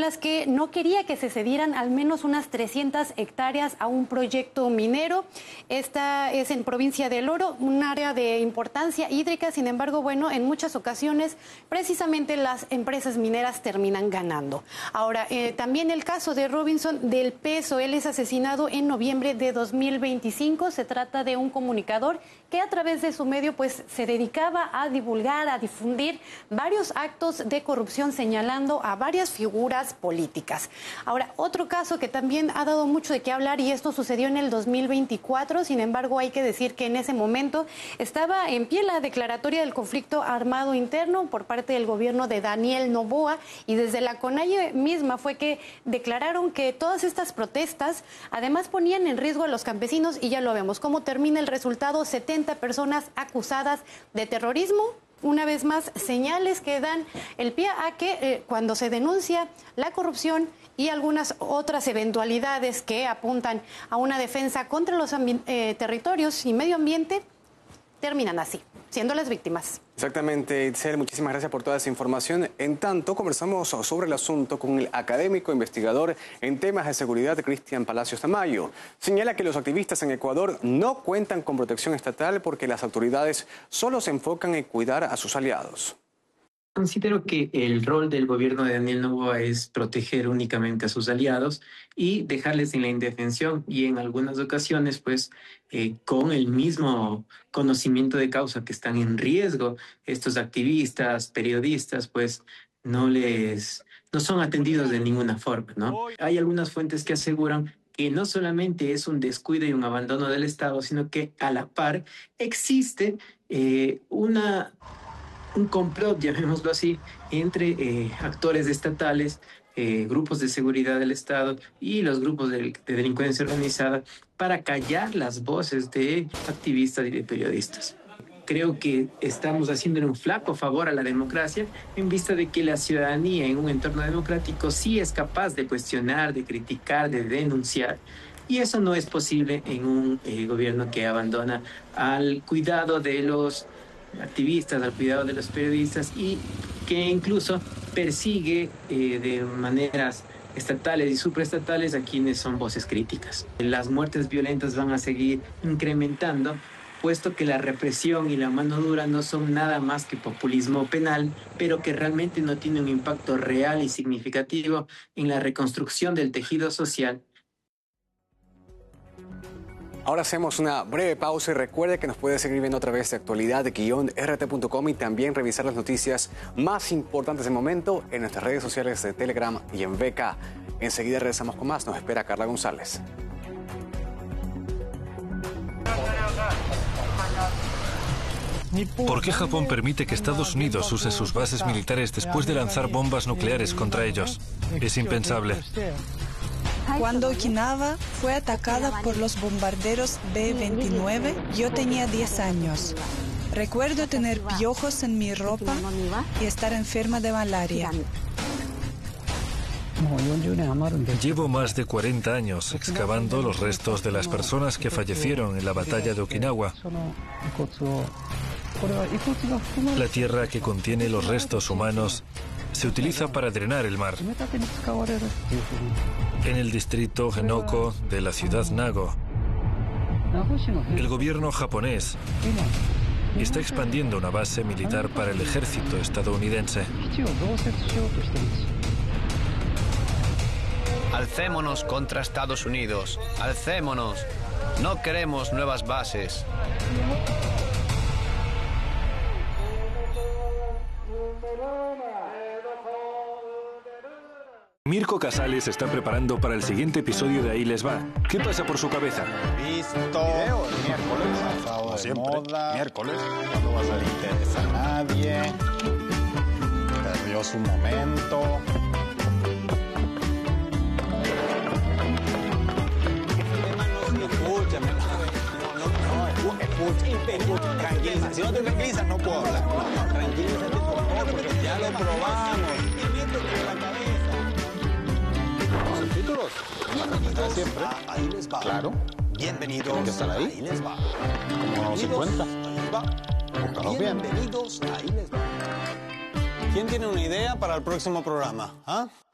en las que no quería que se cedieran al menos unas 300 hectáreas a un proyecto minero. Esta es en provincia del Oro, un área de importancia hídrica. Sin embargo, bueno, en muchas ocasiones precisamente las empresas mineras terminan ganando. Ahora, también el caso de Robinson del Peso. Él es asesinado en noviembre de 2025. Se trata de un comunicador que a través de su medio pues se dedicaba a divulgar, a difundir varios actos de corrupción, señalando a varias figuras políticas. Ahora, otro caso que también ha dado mucho de qué hablar, y esto sucedió en el 2024, sin embargo hay que decir que en ese momento estaba en pie la declaratoria del conflicto armado interno por parte del gobierno de Daniel Noboa, y desde la CONAIE misma fue que declararon que todas estas protestas además ponían en riesgo a los campesinos, y ya lo vemos cómo termina el resultado: 70 personas acusadas de terrorismo. Una vez más, señales que dan el pie a que cuando se denuncia la corrupción y algunas otras eventualidades que apuntan a una defensa contra los territorios y medio ambiente, terminan así, siendo las víctimas. Exactamente, Itzel, muchísimas gracias por toda esa información. En tanto, conversamos sobre el asunto con el académico investigador en temas de seguridad, Cristian Palacios Tamayo. Señala que los activistas en Ecuador no cuentan con protección estatal porque las autoridades solo se enfocan en cuidar a sus aliados. Considero que el rol del gobierno de Daniel Noboa es proteger únicamente a sus aliados y dejarles en la indefensión, y en algunas ocasiones, pues, con el mismo conocimiento de causa que están en riesgo, estos activistas, periodistas, pues, no son atendidos de ninguna forma, ¿no? Hay algunas fuentes que aseguran que no solamente es un descuido y un abandono del Estado, sino que a la par existe un complot, llamémoslo así, entre actores estatales, grupos de seguridad del Estado y los grupos de delincuencia organizada para callar las voces de activistas y de periodistas. Creo que estamos haciendo un flaco favor a la democracia en vista de que la ciudadanía en un entorno democrático sí es capaz de cuestionar, de criticar, de denunciar. Y eso no es posible en un gobierno que abandona al cuidado de los activistas, al cuidado de los periodistas, y que incluso persigue de maneras estatales y supraestatales a quienes son voces críticas. Las muertes violentas van a seguir incrementando, puesto que la represión y la mano dura no son nada más que populismo penal, pero que realmente no tiene un impacto real y significativo en la reconstrucción del tejido social. Ahora hacemos una breve pausa y recuerde que nos puede seguir viendo a través de actualidad-rt.com y también revisar las noticias más importantes del momento en nuestras redes sociales de Telegram y en VK. Enseguida regresamos con más. Nos espera Carla González. ¿Por qué Japón permite que Estados Unidos use sus bases militares después de lanzar bombas nucleares contra ellos? Es impensable. Cuando Okinawa fue atacada por los bombarderos B-29, yo tenía 10 años. Recuerdo tener piojos en mi ropa y estar enferma de malaria. Llevo más de 40 años excavando los restos de las personas que fallecieron en la batalla de Okinawa. La tierra que contiene los restos humanos se utiliza para drenar el mar. En el distrito Henoko de la ciudad Nago, el gobierno japonés está expandiendo una base militar para el ejército estadounidense. Alcémonos contra Estados Unidos. Alcémonos. No queremos nuevas bases. Mirko Casales se está preparando para el siguiente episodio de Ahí les va. ¿Qué pasa por su cabeza? Visto. Video el miércoles. Pasado de siempre. Moda. Miércoles. No va a ser interés a nadie. Perdió su momento. Escucha. Tranquiliza. Si no te tranquilizas, no puedo hablar. No, tranquilízate, por favor, porque ya lo probamos. Subtítulos. Bienvenidos siempre. Ahí les va. Claro. Bienvenidos. Tienen que estar ahí. Ahí les va. Como no se encuentra. Ahí les va. Búscalos bien. Bienvenidos. Ahí les va. ¿Quién tiene una idea para el próximo programa? ¿Ah?